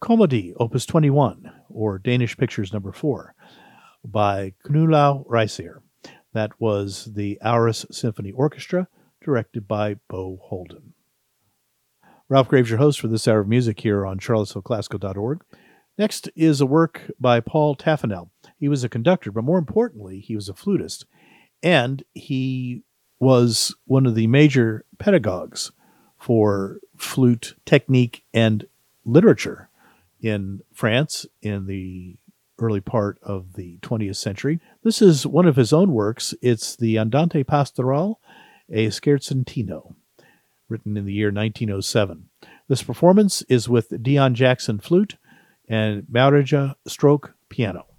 Comedy, Opus 21, or Danish Pictures Number 4, by Knulau Reisier. That was the Auris Symphony Orchestra, directed by Beau Holden. Ralph Graves, your host for this hour of music here on charlottesvilleclassical.org. Next is a work by Paul Taffanel. He was a conductor, but more importantly, he was a flutist. And he was one of the major pedagogues for flute technique and literature in France in the early part of the 20th century. This is one of his own works. It's the Andante Pastorale e Scherzantino, written in the year 1907. This performance is with Dion Jackson flute and Maurija Stroke piano.